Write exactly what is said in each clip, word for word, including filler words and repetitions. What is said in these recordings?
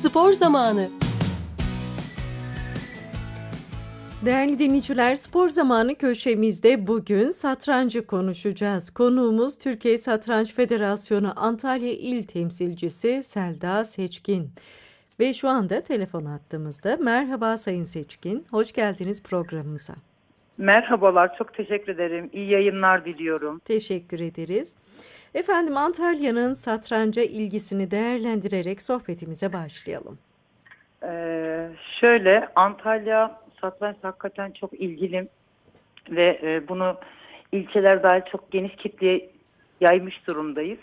Spor zamanı. Değerli dinleyiciler, spor zamanı köşemizde bugün satrancı konuşacağız. Konuğumuz Türkiye Satranç Federasyonu Antalya İl Temsilcisi Selda Seçkin. Ve şu anda telefon hattımızda. Merhaba Sayın Seçkin, hoş geldiniz programımıza. Merhabalar, çok teşekkür ederim. İyi yayınlar diliyorum. Teşekkür ederiz. Efendim, Antalya'nın satranca ilgisini değerlendirerek sohbetimize başlayalım. Ee, şöyle, Antalya satranç hakikaten çok ilgilim ve e, bunu ilçeler dahil çok geniş kitleye yaymış durumdayız.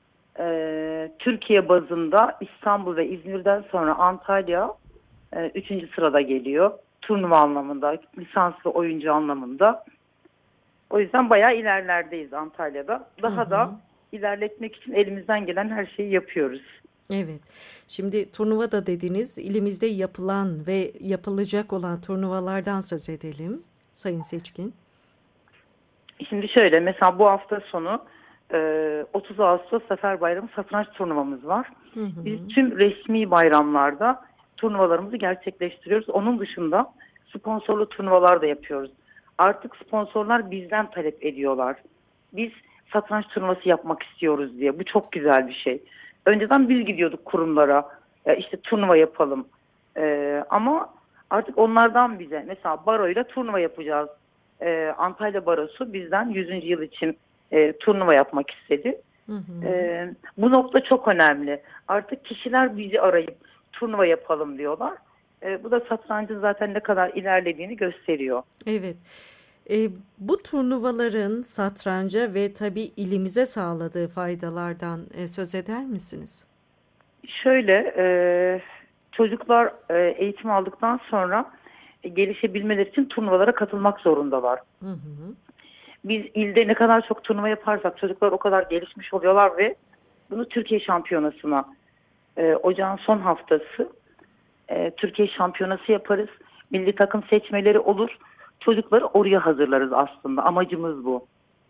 Ee, Türkiye bazında İstanbul ve İzmir'den sonra Antalya e, üçüncü sırada geliyor. Turnuva anlamında, lisanslı oyuncu anlamında. O yüzden bayağı ilerlerdeyiz Antalya'da. Daha Hı hı. da ilerletmek için elimizden gelen her şeyi yapıyoruz. Evet. Şimdi turnuva da dediniz, ilimizde yapılan ve yapılacak olan turnuvalardan söz edelim Sayın Seçkin. Şimdi şöyle, mesela bu hafta sonu e, otuz Ağustos Zafer Bayramı satranç turnuvamız var. Hı hı. Biz tüm resmi bayramlarda turnuvalarımızı gerçekleştiriyoruz. Onun dışında sponsorlu turnuvalar da yapıyoruz. Artık sponsorlar bizden talep ediyorlar. Biz satranç turnuvası yapmak istiyoruz diye. Bu çok güzel bir şey. Önceden biz gidiyorduk kurumlara, e, işte turnuva yapalım. E, ama artık onlardan bize, mesela baroyla turnuva yapacağız. E, Antalya Barosu bizden yüzüncü yıl için e, turnuva yapmak istedi. Hı hı. E, bu nokta çok önemli. Artık kişiler bizi arayıp turnuva yapalım diyorlar. E, bu da satrancın zaten ne kadar ilerlediğini gösteriyor. Evet. E, bu turnuvaların satranca ve tabii ilimize sağladığı faydalardan e, söz eder misiniz? Şöyle, e, çocuklar e, eğitim aldıktan sonra e, gelişebilmeleri için turnuvalara katılmak zorundalar. Hı hı. Biz ilde ne kadar çok turnuva yaparsak çocuklar o kadar gelişmiş oluyorlar ve bunu Türkiye Şampiyonası'na, e, ocağın son haftası e, Türkiye Şampiyonası yaparız. Milli takım seçmeleri olur. Çocukları oraya hazırlarız aslında. Amacımız bu.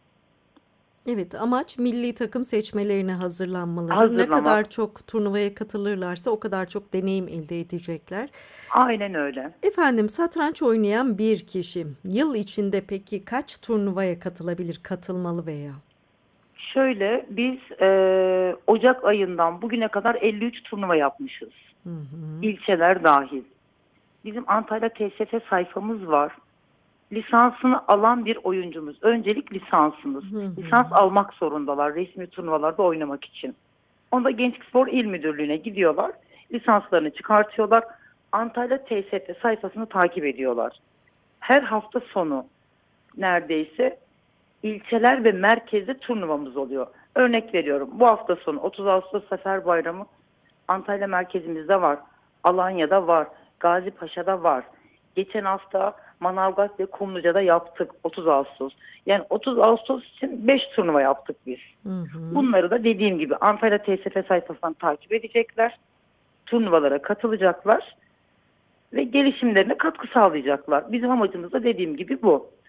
Evet, amaç milli takım seçmelerine hazırlanmaları. Ne kadar Hazırlamak. çok turnuvaya katılırlarsa o kadar çok deneyim elde edecekler. Aynen öyle. Efendim, satranç oynayan bir kişi yıl içinde peki kaç turnuvaya katılabilir, katılmalı veya? Şöyle, biz e, Ocak ayından bugüne kadar elli üç turnuva yapmışız. Hı hı. İlçeler dahil. Bizim Antalya T S F sayfamız var. Lisansını alan bir oyuncumuz. Öncelik lisansımız. Hı hı. Lisans almak zorundalar resmi turnuvalarda oynamak için. Onda Gençlik Spor İl Müdürlüğü'ne gidiyorlar. Lisanslarını çıkartıyorlar. Antalya T S F sayfasını takip ediyorlar. Her hafta sonu neredeyse ilçeler ve merkezde turnuvamız oluyor. Örnek veriyorum. Bu hafta sonu otuz Ağustos Zafer Bayramı Antalya merkezimizde var. Alanya'da var. Gazipaşa'da var. Geçen hafta Manavgat ve Kumluca'da yaptık otuz Ağustos. Yani otuz Ağustos için beş turnuva yaptık biz. Hı hı. Bunları da dediğim gibi Antalya T S F sayfasından takip edecekler. Turnuvalara katılacaklar ve gelişimlerine katkı sağlayacaklar. Bizim amacımız da dediğim gibi bu.